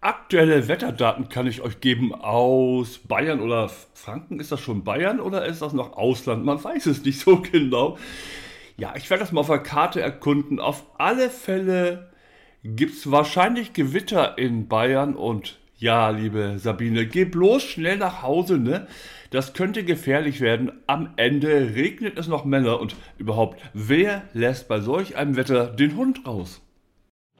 Aktuelle Wetterdaten kann ich euch geben aus Bayern oder Franken. Ist das schon Bayern oder ist das noch Ausland? Man weiß es nicht so genau. Ja, ich werde das mal auf der Karte erkunden. Auf alle Fälle gibt es wahrscheinlich Gewitter in Bayern und ja, liebe Sabine, geh bloß schnell nach Hause, ne? Das könnte gefährlich werden. Am Ende regnet es noch Männer und überhaupt, wer lässt bei solch einem Wetter den Hund raus?